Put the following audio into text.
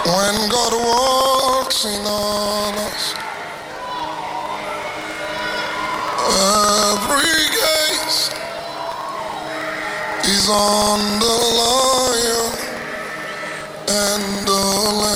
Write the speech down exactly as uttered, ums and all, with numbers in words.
When God walks in on us, every gaze is on the lion and the lamb.